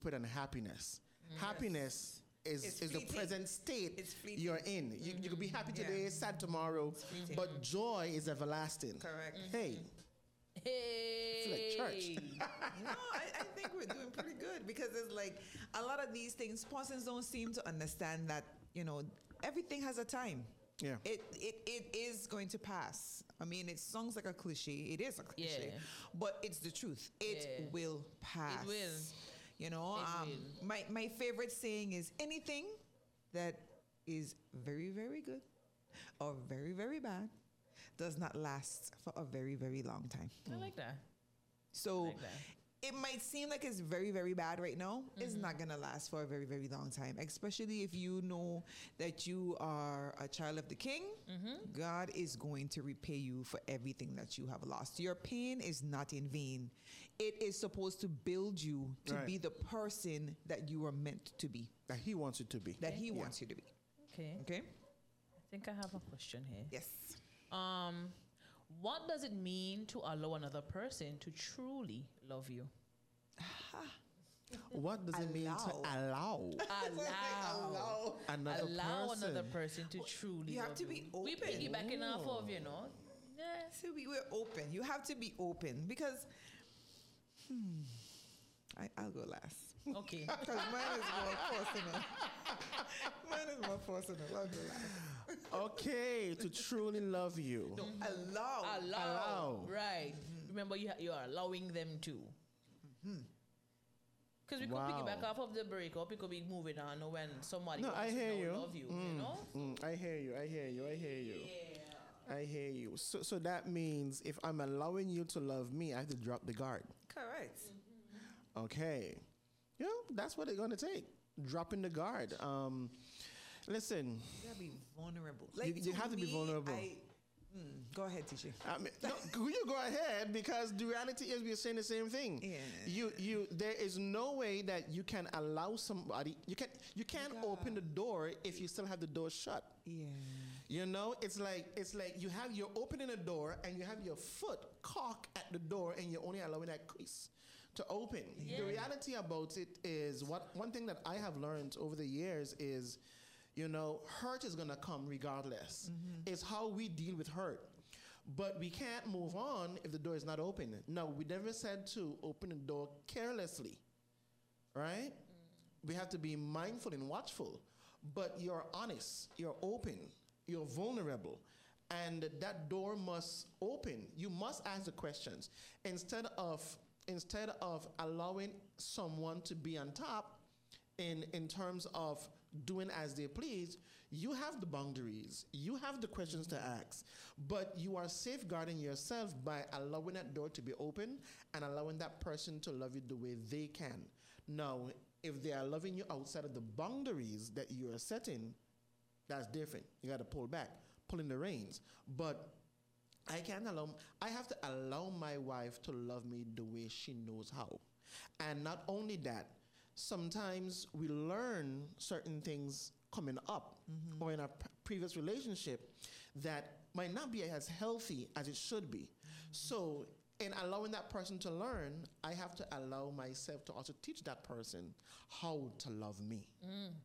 put on happiness. Happiness is the fleeting. present state It's fleeting. you're in. You could be happy today, Yeah. sad tomorrow, fleeting. but joy is everlasting. Correct. Hey, Hey. feel like church. No, I think we're doing pretty good because it's like a lot of these things, persons don't seem to understand that, everything has a time. Yeah. It is going to pass. I mean, it sounds like a cliche. It is a cliche. Yeah. But it's the truth. It Yeah. will pass. It will. It will. My favorite saying is anything that is very, very good or very, very bad does not last for a very, very long time. I like that. So Like that. it might seem like it's very, very bad right now. It's not going to last for a very, very long time, especially if you know that you are a child of the King. God is going to repay you for everything that you have lost. Your pain is not in vain. It is supposed to build you to Right. be the person that you are meant to be, That he wants you to be. that He wants you to be. Okay. Okay? I think I have a question here. Yes. What does it mean to allow another person to truly love you? What does it mean to allow Allow another person? another person to truly You have love to be you. We open. piggybacking off of, Yeah. So we're open. You have to be open because, I'll go last. Okay. Because mine is more personal. Mine is more personal. I'll go last. Okay, to truly love you. Allow. Allow. Right. Remember, you are allowing them to. Because we could Wow. piggyback off of the breakup. We could be moving on when somebody No, wants I to hear now you. love you. You know. I hear you. I hear you. So that means if I'm allowing you to love me, I have to drop the guard. Correct. Okay. That's what it's going to take. Dropping the guard. Listen, You gotta be vulnerable. you have to be vulnerable. Go ahead, Tisha. I mean, no, you go ahead because the reality is we're saying the same thing. Yeah. There is no way that you can allow somebody. You can't open the door if you still have the door shut. Yeah. It's like you're opening a door and you have your foot cock at the door and you're only allowing that crease to open. Yeah. The reality about it is one thing that I have learned over the years is, hurt is gonna come regardless. It's how we deal with hurt. But we can't move on if the door is not open. No, we never said to open the door carelessly, right? We have to be mindful and watchful. But you're honest, you're open, you're vulnerable, and that door must open. You must ask the questions instead of allowing someone to be on top. In terms of doing as they please, you have the boundaries, you have the questions to ask, but you are safeguarding yourself by allowing that door to be open and allowing that person to love you the way they can. Now, if they are loving you outside of the boundaries that you are setting, that's different. You got to pull back, pull in the reins. But I have to allow my wife to love me the way she knows how. And not only that, sometimes we learn certain things coming up or in our previous relationship that might not be as healthy as it should be. So in allowing that person to learn, I have to allow myself to also teach that person how to love me.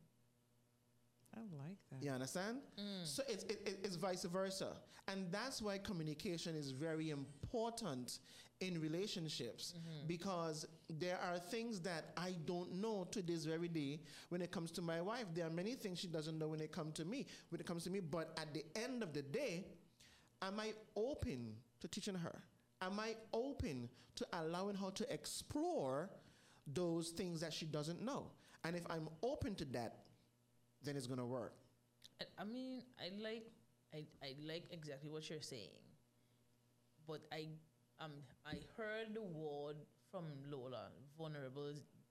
I like that. You understand? So it's vice versa. And that's why communication is very important in relationships because there are things that I don't know to this very day when it comes to my wife. There are many things she doesn't know when it comes to me. But at the end of the day, am I open to teaching her? Am I open to allowing her to explore those things that she doesn't know? And if I'm open to that, then it's gonna work. I mean, I like exactly what you're saying, but I heard the word from Lola, vulnerable.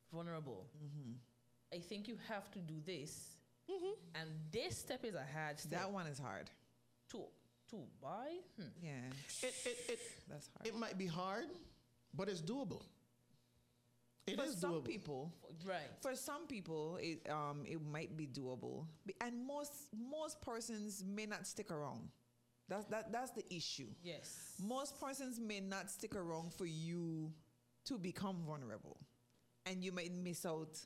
I think you have to do this, and this step is a hard step. That one is hard. To buy. Yeah. That's hard. It might be hard, but it's doable. It for is some doable. people, Right. For some people, it might be doable, and most persons may not stick around. That's the issue. Yes. Most persons may not stick around for you to become vulnerable. and you might miss out